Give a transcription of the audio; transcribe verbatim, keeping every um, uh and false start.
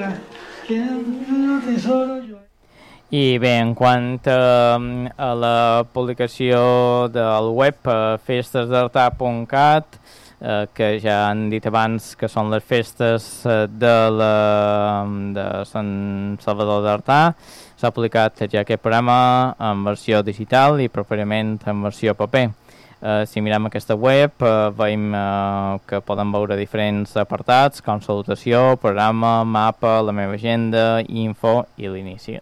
I bé, en quant a, a la publicació del web a festes d'artà punt cat, eh, que ja han dit abans que són les festes de, la, de Sant Salvador d'Artà, s'ha publicat ja aquest programa en versió digital i properament en versió paper. Uh, si mirem aquesta web, uh, veiem uh, que poden veure diferents apartats com salutació, programa, mapa, la meva agenda, info i l'inici.